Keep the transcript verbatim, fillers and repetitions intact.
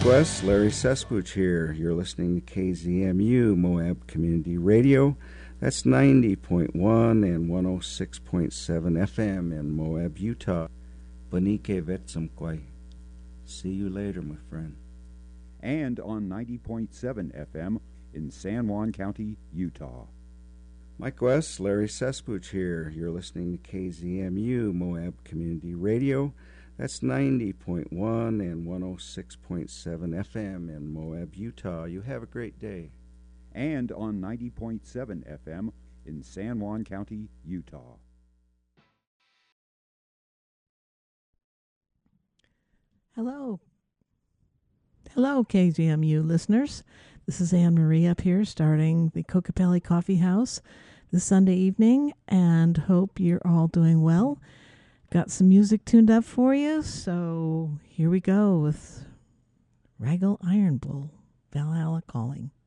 West, Larry Sespuch here. You're listening to K Z M U, Moab Community Radio. That's ninety point one and one oh six point seven F M in Moab, Utah. Banike Vetsamkwai. See you later, my friend. And on ninety point seven F M in San Juan County, Utah. Mike West, Larry Sespuch here. You're listening to K Z M U, Moab Community Radio. That's ninety point one and one oh six point seven F M in Moab, Utah. You have a great day. And on ninety point seven F M in San Juan County, Utah. Hello. Hello, K Z M U listeners. This is Anne Marie up here starting the Kokopelli Coffee House this Sunday evening, and hope you're all doing well. Got some music tuned up for you, so here we go with Raggle Iron Bull, Valhalla Calling.